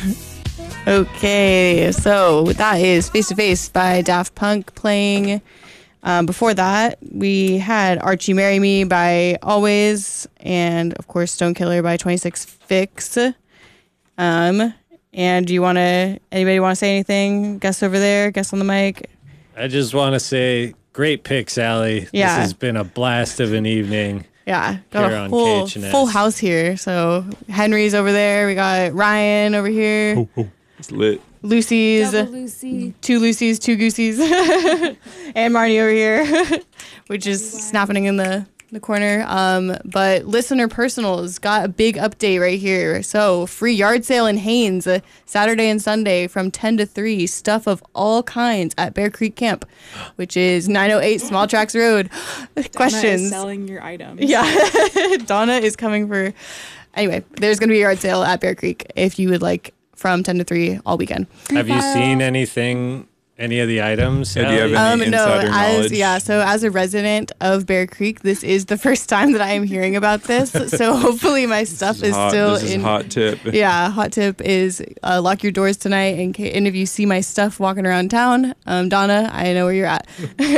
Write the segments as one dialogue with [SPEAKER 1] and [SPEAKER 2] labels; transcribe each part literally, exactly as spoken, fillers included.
[SPEAKER 1] Okay, so that is Face to Face by Daft Punk playing. Um, before that, we had Archie Marry Me by Always, and of course Stone Killer by twenty-six Fix. Um, and do you want to, anybody want to say anything? Guests over there, guests on the mic?
[SPEAKER 2] I just want to say, great pick, Sally.
[SPEAKER 1] Yeah.
[SPEAKER 2] This has been a blast of an evening.
[SPEAKER 1] Yeah, got
[SPEAKER 2] Here
[SPEAKER 1] a
[SPEAKER 2] on
[SPEAKER 1] whole
[SPEAKER 2] K H N S.
[SPEAKER 1] full house here. So Henry's over there. We got Ryan over here.
[SPEAKER 3] Oh, oh, it's lit.
[SPEAKER 1] Lucy's,
[SPEAKER 4] Double Lucy.
[SPEAKER 1] two Lucy's, two Goosies, and Marty over here, which is snapping in the, the corner. Um, but listener personals got a big update right here. So free yard sale in Haines, uh, Saturday and Sunday from ten to three. Stuff of all kinds at Bear Creek Camp, which is nine oh eight Small Tracks Road. Questions?
[SPEAKER 4] Donna is selling your items.
[SPEAKER 1] Yeah, Donna is coming for. Anyway, there's gonna be a yard sale at Bear Creek if you would like. From ten to three all weekend.
[SPEAKER 2] Have you seen anything, any of the items?
[SPEAKER 3] Yeah, do you have
[SPEAKER 2] Sally?
[SPEAKER 3] any
[SPEAKER 1] Um, no,
[SPEAKER 3] insider
[SPEAKER 1] as
[SPEAKER 3] knowledge?
[SPEAKER 1] yeah. So as a resident of Bear Creek, this is the first time that I am hearing about this. So hopefully my stuff
[SPEAKER 3] This
[SPEAKER 1] is,
[SPEAKER 3] hot,
[SPEAKER 1] still
[SPEAKER 3] this is
[SPEAKER 1] in.
[SPEAKER 3] hot tip.
[SPEAKER 1] Yeah, hot tip is uh, lock your doors tonight. And, and if you see my stuff walking around town, um, Donna, I know where you're at.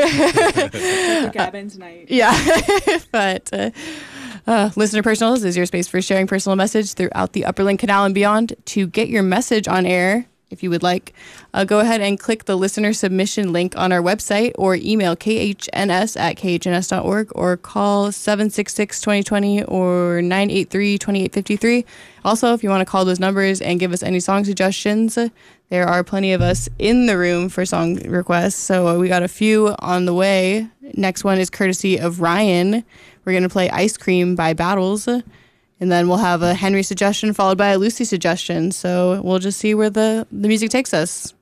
[SPEAKER 4] Check your cabin tonight.
[SPEAKER 1] Yeah, but. Uh, Uh, listener personals is your space for sharing personal message throughout the Upperland Canal and beyond. To get your message on air, if you would like, uh, go ahead and click the listener submission link on our website or email k h n s at k h n s dot org or call seven six six, two zero two zero or nine eight three, two eight five three. Also, if you want to call those numbers and give us any song suggestions, there are plenty of us in the room for song requests. So we got a few on the way. Next one is courtesy of Ryan. We're going to play Ice Cream by Battles, and then we'll have a Henry suggestion followed by a Lucy suggestion. So we'll just see where the, the music takes us.